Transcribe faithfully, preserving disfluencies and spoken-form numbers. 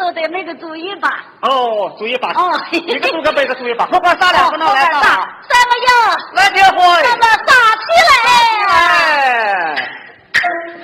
都得每个注意吧。 哦，注意吧。 哦， 一个做个背个注意吧。不管啥了，不能来啥。